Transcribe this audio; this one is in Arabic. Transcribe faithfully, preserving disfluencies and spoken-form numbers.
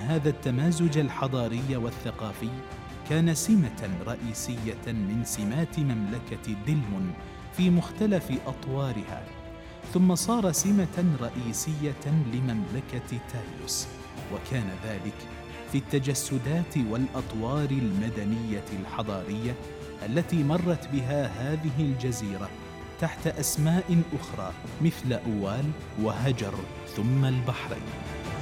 هذا التمازج الحضاري والثقافي كان سمة رئيسية من سمات مملكة دلمن في مختلف أطوارها، ثم صار سمة رئيسية لمملكة تايوس، وكان ذلك في التجسدات والأطوار المدنية الحضارية التي مرت بها هذه الجزيرة تحت أسماء أخرى مثل أوال وهجر ثم البحرين.